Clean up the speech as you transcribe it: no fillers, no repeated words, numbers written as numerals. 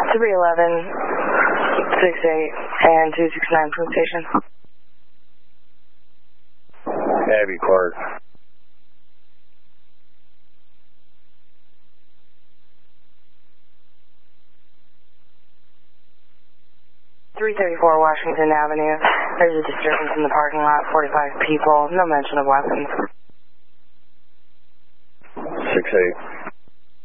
311, 68, and 269 police station. Abbey Park. .334 Washington Avenue. There's a disturbance in the parking lot, 45 people, no mention of weapons. 68.